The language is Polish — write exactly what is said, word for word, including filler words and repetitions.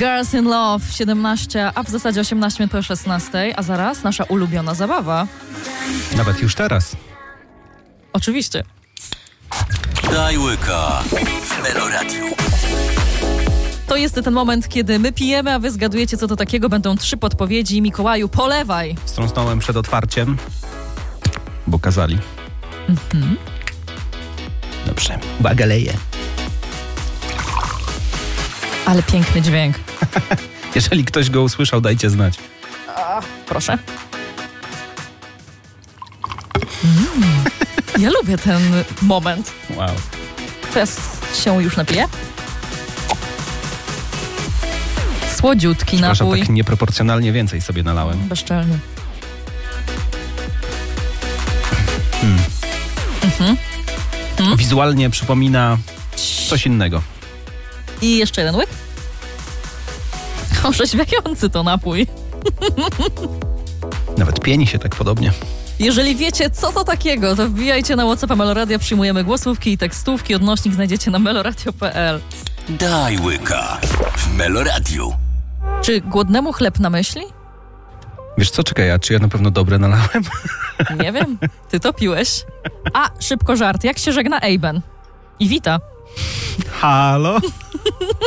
Girls in Love, siedemnaście, a w zasadzie osiemnaście minut po szesnastej, a zaraz nasza ulubiona zabawa. Nawet już teraz. Oczywiście. Daj łyka w Meloradiu. To jest ten moment, kiedy my pijemy, a wy zgadujecie, co to takiego. Będą trzy podpowiedzi. Mikołaju, polewaj. Strąsnąłem przed otwarciem, bo kazali. Mhm. Dobrze. Uwaga, leję. Ale piękny dźwięk. Jeżeli ktoś go usłyszał, dajcie znać. A, proszę. Mm. Ja lubię ten moment. Wow. Teraz się już napiję. Słodziutki Przepraszam, napój. tak nieproporcjonalnie więcej sobie nalałem. Bezczelny. Hmm. Mhm. Hmm? Wizualnie przypomina coś innego. I jeszcze jeden łyk. Orzeźwiający to napój. Nawet pieni się tak podobnie. Jeżeli wiecie, co to takiego, to wbijajcie na WhatsAppa Meloradia, przyjmujemy głosówki i tekstówki. Odnośnik znajdziecie na meloradio kropka pe el. Daj łyka w Meloradiu. Czy głodnemu chleb na myśli? Wiesz co, czekaj, a czy ja na pewno dobre nalałem? Nie wiem, ty to piłeś. A, szybko żart. Jak się żegna Ejben? I wita. Halo?